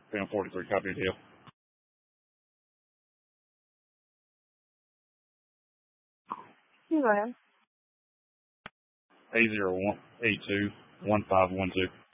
Pound 43, copy deal. You go ahead. 801-82-1512.